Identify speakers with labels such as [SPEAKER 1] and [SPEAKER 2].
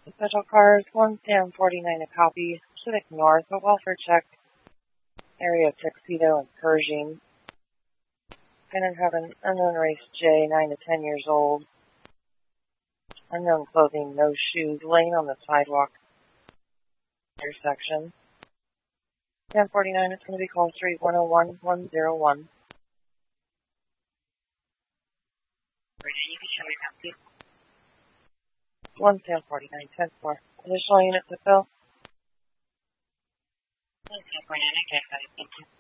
[SPEAKER 1] Special cars, 1 Sam 49 a copy, Pacific North, a welfare check, area of Tuxedo and Pershing. Gonna have an unknown race J, 9 to 10 years old. Unknown clothing, no shoes, laying on the sidewalk. Intersection. Sam 49, it's going to be call 3101101. One Sam 49, 10-4. Additional units to fill?
[SPEAKER 2] One Sam 49, okay, thank you.